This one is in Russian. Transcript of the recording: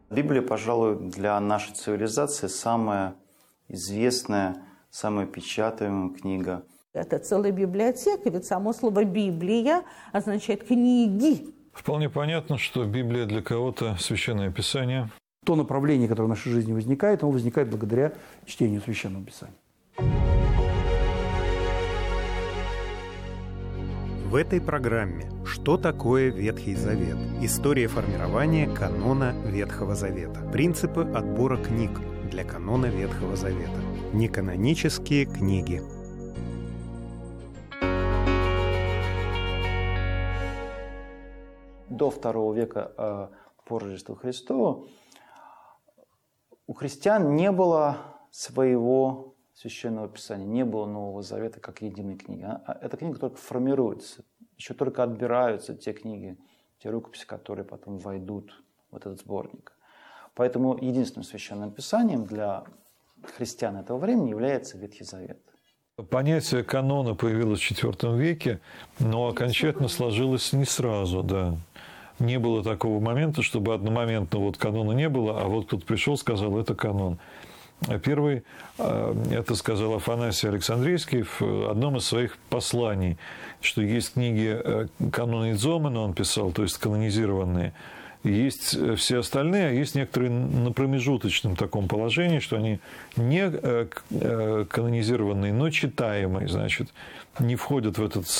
Библия, пожалуй, для нашей цивилизации самая известная, самая печатаемая книга. Это целая библиотека, ведь само слово «Библия» означает «книги». Вполне понятно, что Библия для кого-то священное писание. То направление, которое в нашей жизни возникает, оно возникает благодаря чтению Священного Писания. В этой программе «Что такое Ветхий Завет?» История формирования канона Ветхого Завета. Принципы отбора книг для канона Ветхого Завета. Неканонические книги. До II века по Рождеству Христову у христиан не было своего Священного Писания, не было Нового Завета как единой книги. Эта книга только формируется, еще только отбираются те книги, те рукописи, которые потом войдут в этот сборник. Поэтому единственным Священным Писанием для христиан этого времени является Ветхий Завет. Понятие канона появилось в IV веке, но окончательно сложилось не сразу, да. Не было такого момента, чтобы одномоментно вот канона не было, а вот кто-то пришел, сказал, это канон. Первый, это сказал Афанасий Александрийский в одном из своих посланий, что есть книги канонизомена, он писал, то есть канонизированные, есть все остальные, а есть некоторые на промежуточном таком положении, что они не канонизированные, но читаемые, значит, не входят в этот